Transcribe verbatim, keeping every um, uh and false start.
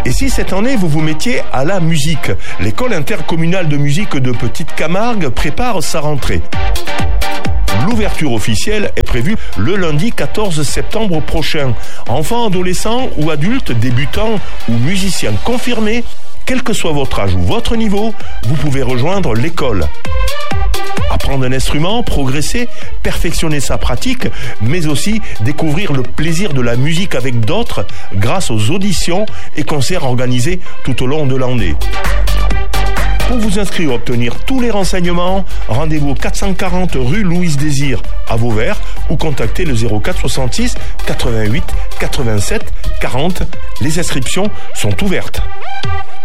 Et si cette année vous vous mettiez à la musique? L'école intercommunale de musique de Petite Camargue prépare sa rentrée. L'ouverture officielle est prévue le lundi quatorze septembre prochain. Enfants, adolescents ou adultes, débutants ou musiciens confirmés, quel que soit votre âge ou votre niveau, vous pouvez rejoindre l'école. Apprendre un instrument, progresser, perfectionner sa pratique, mais aussi découvrir le plaisir de la musique avec d'autres grâce aux auditions et concerts organisés tout au long de l'année. Pour vous inscrire et obtenir tous les renseignements, rendez-vous quatre cent quarante rue Louise Désir à Vauvert ou contactez le zéro quatre soixante-six quatre-vingt-huit quatre-vingt-sept quarante. Les inscriptions sont ouvertes.